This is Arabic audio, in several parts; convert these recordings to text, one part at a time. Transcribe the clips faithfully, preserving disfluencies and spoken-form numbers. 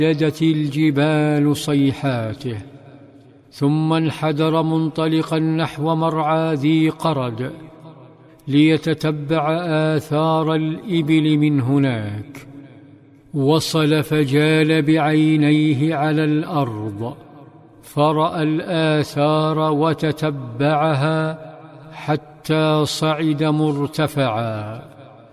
ردت الجبال صيحاته، ثم انحدر منطلقا نحو مرعى ذي قرد ليتتبع آثار الإبل من هناك. وصل فجال بعينيه على الأرض، فرأى الآثار وتتبعها حتى صعد مرتفعا،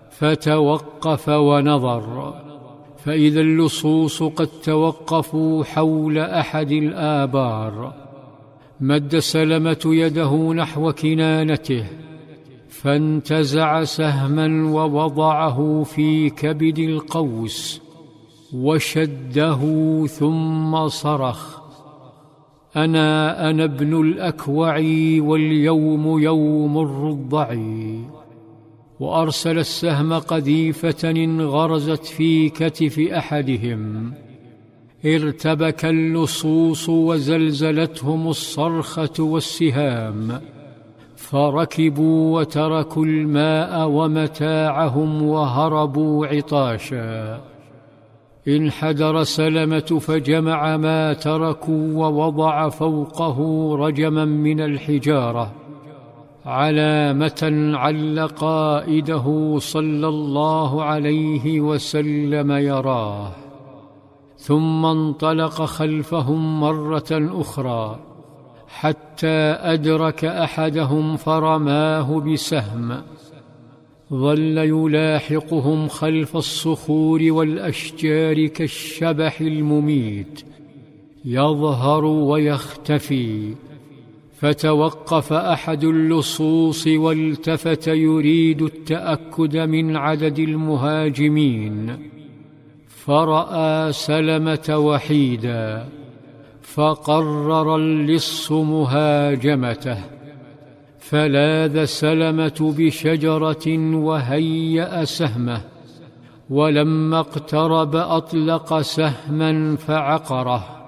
فتوقف ونظر، فإذا اللصوص قد توقفوا حول أحد الآبار. مد سلمة يده نحو كنانته، فانتزع سهما ووضعه في كبد القوس وشده، ثم صرخ: أنا أنا ابن الأكوع، واليوم يوم الرضع. وأرسل السهم قذيفة انغرزت في كتف أحدهم، ارتبك اللصوص وزلزلتهم الصرخة والسهام، فركبوا وتركوا الماء ومتاعهم وهربوا عطاشا. انحدر سلمة فجمع ما تركوا ووضع فوقه رجما من الحجارة، علامة عل قائده صلى الله عليه وسلم يراه، ثم انطلق خلفهم مرة أخرى حتى أدرك أحدهم فرماه بسهم. ظل يلاحقهم خلف الصخور والأشجار كالشبح المميت، يظهر ويختفي. فتوقف أحد اللصوص والتفت يريد التأكد من عدد المهاجمين، فرأى سلمة وحيدا، فقرر اللص مهاجمته. فلاذ سلمة بشجرة وهيأ سهمه، ولما اقترب أطلق سهما فعقره،